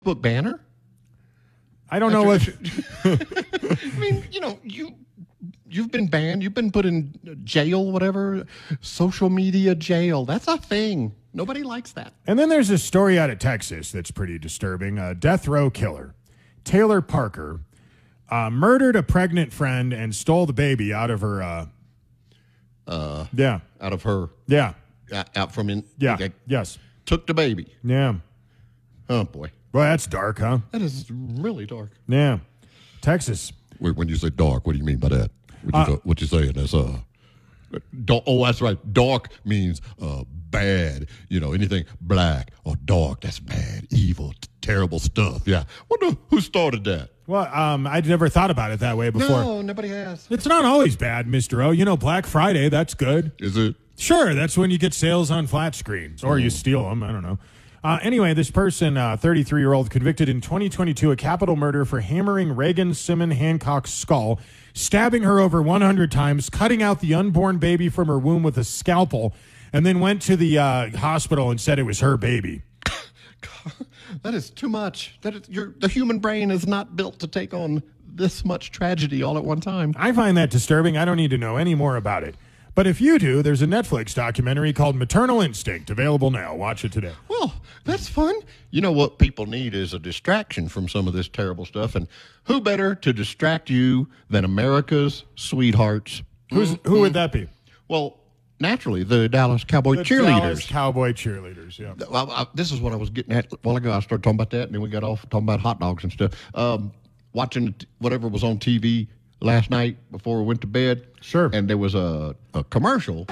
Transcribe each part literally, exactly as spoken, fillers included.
Facebook banner? I don't know what. I mean, you know, you you've been banned. You've been put in jail, whatever. Social media jail. That's a thing. Nobody likes that. And then there's a story out of Texas that's pretty disturbing. A death row killer, Taylor Parker, uh, murdered a pregnant friend and stole the baby out of her. Uh, uh, yeah. Out of her. Yeah. Uh, out from in. Yeah. Okay. Yes. Took the baby. Yeah. Oh, boy. Well, that's dark, huh? That is really dark. Yeah. Texas. Wait, when you say dark, what do you mean by that? What you, Uh, what you saying? That's uh, dark, oh, that's right. Dark means uh, bad. You know, anything black or dark, that's bad, evil, t- terrible stuff. Yeah. Wonder who started that? Well, um, I'd never thought about it that way before. No, nobody has. It's not always bad, Mister O. You know, Black Friday, that's good. Is it? Sure, that's when you get sales on flat screens, or you steal them. I don't know. Uh, anyway, this person, uh, thirty-three-year-old, convicted in twenty twenty-two of capital murder for hammering Reagan Simon Hancock's skull, stabbing her over one hundred times, cutting out the unborn baby from her womb with a scalpel, and then went to the uh, hospital and said it was her baby. God, that is too much. That is, your, the human brain is not built to take on this much tragedy all at one time. I find that disturbing. I don't need to know any more about it. But if you do, there's a Netflix documentary called Maternal Instinct, available now. Watch it today. Well, that's fun. You know what people need is a distraction from some of this terrible stuff. And who better to distract you than America's sweethearts? Who's Who would that be? Well, naturally, the Dallas Cowboy The cheerleaders. Dallas Cowboy cheerleaders, yeah. Well, I, this is what I was getting at a while ago. I started talking about that, and then we got off talking about hot dogs and stuff. Um, watching whatever was on T V last night before we went to bed. Sure. And there was a, a commercial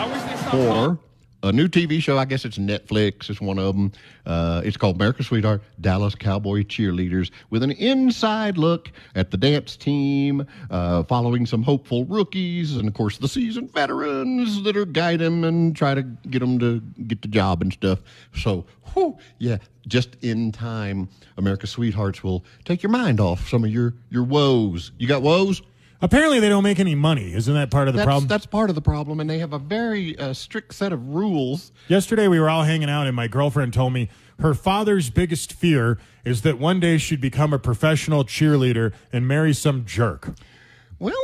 for a new T V show. I guess it's Netflix. It's one of them. Uh, it's called America's Sweetheart, Dallas Cowboy Cheerleaders, with an inside look at the dance team, uh, following some hopeful rookies, and, of course, the seasoned veterans that are guide them and try to get them to get the job and stuff. So, whew, yeah, just in time, America's Sweethearts will take your mind off some of your, your woes. You got woes? Apparently they don't make any money. Isn't that part of the That's, problem? that's part of the problem, and they have a very uh, strict set of rules. Yesterday we were all hanging out, and my girlfriend told me her father's biggest fear is that one day she'd become a professional cheerleader and marry some jerk. Well,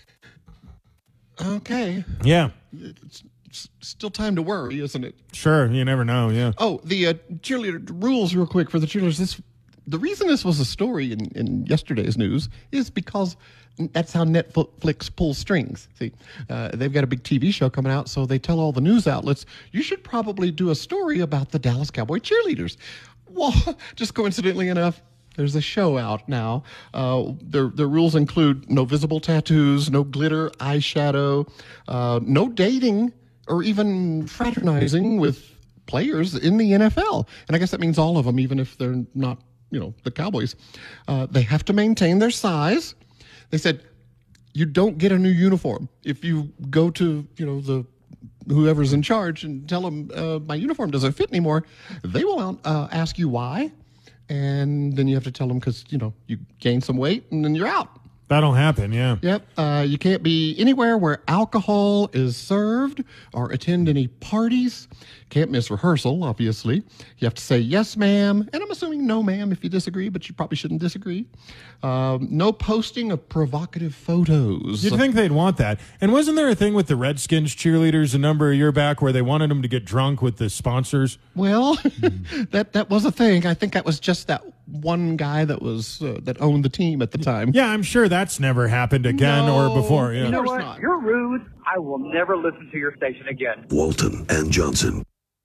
okay. Yeah. It's, it's still time to worry, isn't it? Sure. You never know. Yeah. Oh, the uh, cheerleader rules real quick for the cheerleaders. This, the reason this was a story in, in yesterday's news is because that's how Netflix pulls strings. See, uh, they've got a big T V show coming out, so they tell all the news outlets, you should probably do a story about the Dallas Cowboy cheerleaders. Well, just coincidentally enough, there's a show out now. Uh, their, their rules include no visible tattoos, no glitter eyeshadow, uh, no dating or even fraternizing with players in the N F L. And I guess that means all of them, even if they're not, you know, the Cowboys. Uh, they have to maintain their size. They said, you don't get a new uniform. If you go to, you know, the whoever's in charge and tell them uh, my uniform doesn't fit anymore, they will uh, ask you why. And then you have to tell them because, you know, you gain some weight and then you're out. That'll happen, yeah. Yep. Uh, you can't be anywhere where alcohol is served or attend any parties. Can't miss rehearsal, obviously. You have to say yes, ma'am. And I'm assuming no, ma'am, if you disagree, but you probably shouldn't disagree. Um, no posting of provocative photos. You'd think they'd want that. And wasn't there a thing with the Redskins cheerleaders a number of years back where they wanted them to get drunk with the sponsors? Well, that that was a thing. I think that was just that one guy that was uh, that owned the team at the time. Yeah, I'm sure that's never happened again No. or before. Yeah. You know course what? not. You're rude. I will never listen to your station again. Walton and Johnson.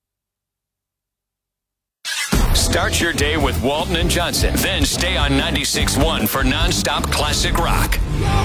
Start your day with Walton and Johnson. Then stay on ninety-six point one for nonstop classic rock.